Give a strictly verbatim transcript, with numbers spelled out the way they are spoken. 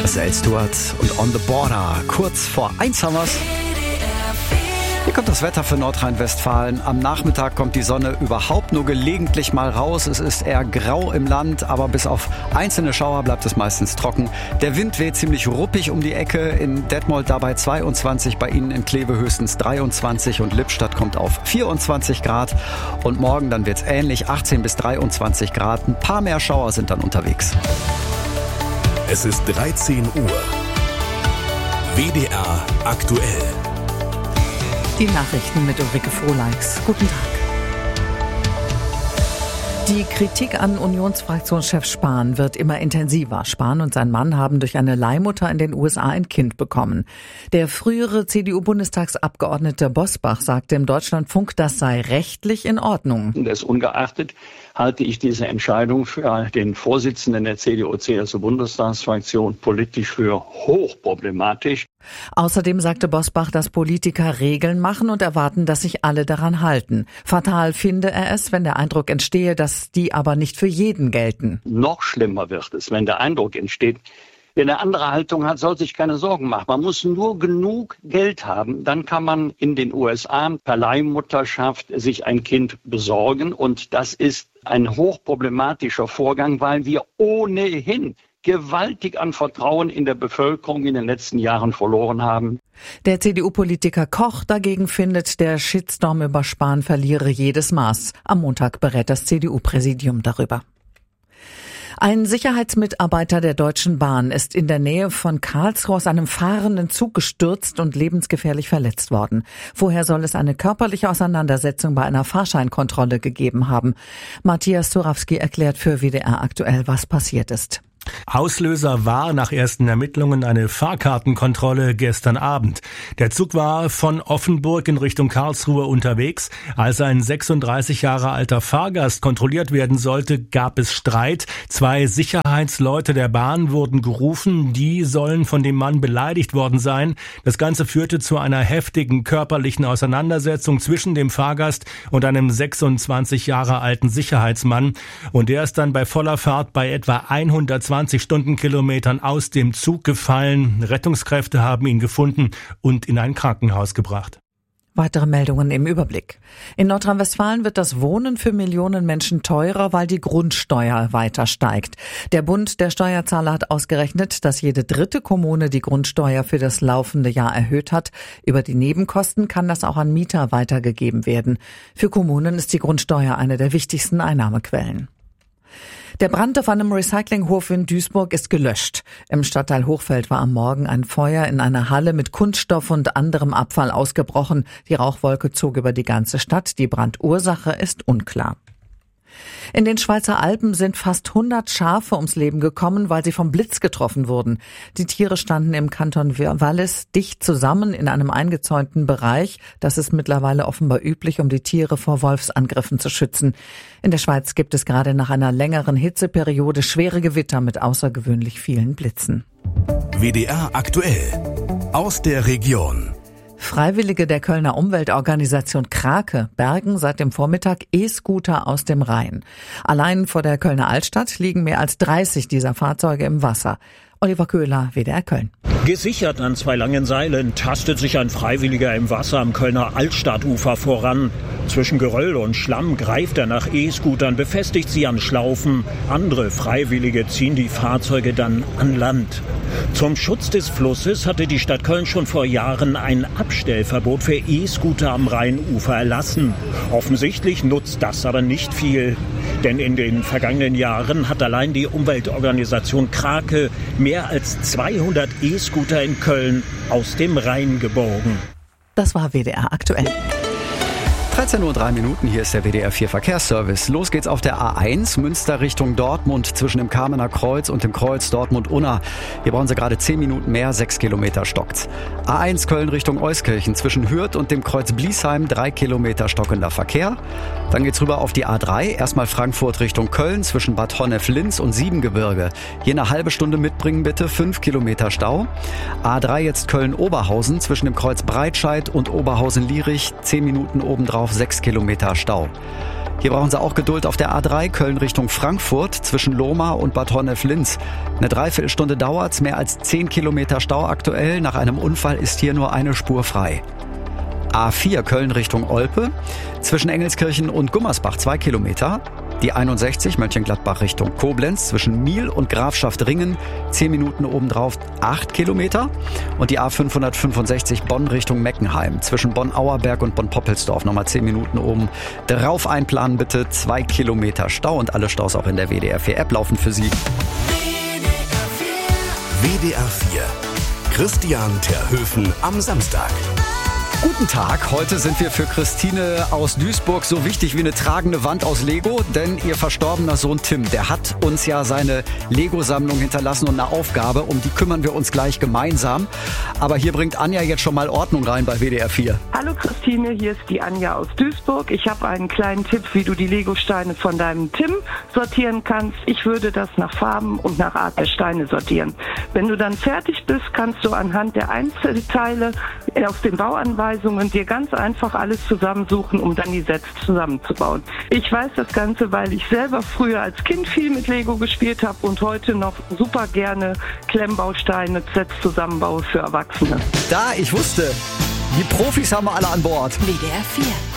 Sel Stewart und On the Border. Kurz vor eins haben wir's. Hier kommt das Wetter für Nordrhein-Westfalen. Am Nachmittag kommt die Sonne überhaupt nur gelegentlich mal raus. Es ist eher grau im Land, aber bis auf einzelne Schauer bleibt es meistens trocken. Der Wind weht ziemlich ruppig um die Ecke. In Detmold dabei zweiundzwanzig, bei Ihnen in Kleve höchstens dreiundzwanzig und Lippstadt kommt auf vierundzwanzig Grad. Und morgen dann wird's ähnlich, achtzehn bis dreiundzwanzig Grad. Ein paar mehr Schauer sind dann unterwegs. Es ist dreizehn Uhr. W D R aktuell. Die Nachrichten mit Ulrike Frohleix. Guten Tag. Die Kritik an Unionsfraktionschef Spahn wird immer intensiver. Spahn und sein Mann haben durch eine Leihmutter in den U S A ein Kind bekommen. Der frühere C D U-Bundestagsabgeordnete Bosbach sagte im Deutschlandfunk, das sei rechtlich in Ordnung. Das ungeachtet halte ich diese Entscheidung für den Vorsitzenden der C D U-C S U-Bundestagsfraktion politisch für hochproblematisch. Außerdem sagte Bosbach, dass Politiker Regeln machen und erwarten, dass sich alle daran halten. Fatal finde er es, wenn der Eindruck entstehe, dass die aber nicht für jeden gelten. Noch schlimmer wird es, wenn der Eindruck entsteht, wer eine andere Haltung hat, soll sich keine Sorgen machen. Man muss nur genug Geld haben, dann kann man in den U S A per Leihmutterschaft sich ein Kind besorgen. Und das ist ein hochproblematischer Vorgang, weil wir ohnehin gewaltig an Vertrauen in der Bevölkerung in den letzten Jahren verloren haben. Der C D U-Politiker Koch dagegen findet, der Shitstorm über Spahn verliere jedes Maß. Am Montag berät das C D U-Präsidium darüber. Ein Sicherheitsmitarbeiter der Deutschen Bahn ist in der Nähe von Karlsruhe aus einem fahrenden Zug gestürzt und lebensgefährlich verletzt worden. Vorher soll es eine körperliche Auseinandersetzung bei einer Fahrscheinkontrolle gegeben haben. Matthias Zurawski erklärt für W D R aktuell, was passiert ist. Auslöser war nach ersten Ermittlungen eine Fahrkartenkontrolle gestern Abend. Der Zug war von Offenburg in Richtung Karlsruhe unterwegs. Als ein sechsunddreißig Jahre alter Fahrgast kontrolliert werden sollte, gab es Streit. Zwei Sicherheitsleute der Bahn wurden gerufen. Die sollen von dem Mann beleidigt worden sein. Das Ganze führte zu einer heftigen körperlichen Auseinandersetzung zwischen dem Fahrgast und einem sechsundzwanzig Jahre alten Sicherheitsmann. Und der ist dann bei voller Fahrt bei etwa hundertzwanzig Stundenkilometern aus dem Zug gefallen. Rettungskräfte haben ihn gefunden und in ein Krankenhaus gebracht. Weitere Meldungen im Überblick. In Nordrhein-Westfalen wird das Wohnen für Millionen Menschen teurer, weil die Grundsteuer weiter steigt. Der Bund der Steuerzahler hat ausgerechnet, dass jede dritte Kommune die Grundsteuer für das laufende Jahr erhöht hat. Über die Nebenkosten kann das auch an Mieter weitergegeben werden. Für Kommunen ist die Grundsteuer eine der wichtigsten Einnahmequellen. Der Brand auf einem Recyclinghof in Duisburg ist gelöscht. Im Stadtteil Hochfeld war am Morgen ein Feuer in einer Halle mit Kunststoff und anderem Abfall ausgebrochen. Die Rauchwolke zog über die ganze Stadt. Die Brandursache ist unklar. In den Schweizer Alpen sind fast hundert Schafe ums Leben gekommen, weil sie vom Blitz getroffen wurden. Die Tiere standen im Kanton Wallis dicht zusammen in einem eingezäunten Bereich. Das ist mittlerweile offenbar üblich, um die Tiere vor Wolfsangriffen zu schützen. In der Schweiz gibt es gerade nach einer längeren Hitzeperiode schwere Gewitter mit außergewöhnlich vielen Blitzen. W D R aktuell aus der Region. Freiwillige der Kölner Umweltorganisation Krake bergen seit dem Vormittag E-Scooter aus dem Rhein. Allein vor der Kölner Altstadt liegen mehr als dreißig dieser Fahrzeuge im Wasser. Oliver Köhler, W D R Köln. Gesichert an zwei langen Seilen tastet sich ein Freiwilliger im Wasser am Kölner Altstadtufer voran. Zwischen Geröll und Schlamm greift er nach E-Scootern, befestigt sie an Schlaufen. Andere Freiwillige ziehen die Fahrzeuge dann an Land. Zum Schutz des Flusses hatte die Stadt Köln schon vor Jahren ein Abstellverbot für E-Scooter am Rheinufer erlassen. Offensichtlich nutzt das aber nicht viel. Denn in den vergangenen Jahren hat allein die Umweltorganisation Krake mehr als zweihundert E-Scooter in Köln aus dem Rhein geborgen. Das war W D R aktuell. dreizehn Uhr drei Minuten, hier ist der W D R vier Verkehrsservice. Los geht's auf der A eins, Münster Richtung Dortmund, zwischen dem Kamener Kreuz und dem Kreuz Dortmund-Unna. Hier brauchen Sie gerade zehn Minuten mehr, sechs Kilometer stockt's. A eins Köln Richtung Euskirchen, zwischen Hürth und dem Kreuz Bliesheim, drei Kilometer stockender Verkehr. Dann geht's rüber auf die A drei, erstmal Frankfurt Richtung Köln, zwischen Bad Honnef-Linz und Siebengebirge. Je eine halbe Stunde mitbringen bitte, fünf Kilometer Stau. A drei jetzt Köln-Oberhausen, zwischen dem Kreuz Breitscheid und Oberhausen-Lierich, zehn Minuten obendrauf, sechs Kilometer Stau. Hier brauchen Sie auch Geduld auf der A drei Köln Richtung Frankfurt zwischen Lohmar und Bad Honnef-Linz. Eine Dreiviertelstunde dauert's, mehr als zehn Kilometer Stau aktuell. Nach einem Unfall ist hier nur eine Spur frei. A vier Köln Richtung Olpe, zwischen Engelskirchen und Gummersbach zwei Kilometer. Die einundsechzig Mönchengladbach Richtung Koblenz, zwischen Miel und Grafschaft-Ringen, zehn Minuten obendrauf acht Kilometer. Und die A fünfhundertfünfundsechzig Bonn Richtung Meckenheim, zwischen Bonn-Auerberg und Bonn-Poppelsdorf, nochmal zehn Minuten oben drauf einplanen bitte, zwei Kilometer Stau und alle Staus auch in der W D R vier App laufen für Sie. W D R vier. Christian Terhöfen am Samstag. Guten Tag, heute sind wir für Christine aus Duisburg so wichtig wie eine tragende Wand aus Lego, denn ihr verstorbener Sohn Tim, der hat uns ja seine Lego-Sammlung hinterlassen und eine Aufgabe, um die kümmern wir uns gleich gemeinsam. Aber hier bringt Anja jetzt schon mal Ordnung rein bei W D R vier. Hallo Christine, hier ist die Anja aus Duisburg. Ich habe einen kleinen Tipp, wie du die Lego-Steine von deinem Tim sortieren kannst. Ich würde das nach Farben und nach Art der Steine sortieren. Wenn du dann fertig bist, kannst du anhand der Einzelteile aus den Bauanweisungen dir ganz einfach alles zusammensuchen, um dann die Sets zusammenzubauen. Ich weiß das Ganze, weil ich selber früher als Kind viel mit Lego gespielt habe und heute noch super gerne Klemmbausteine, Sets zusammenbaue für Erwachsene. Da, ich wusste, die Profis haben wir alle an Bord. W D R vier.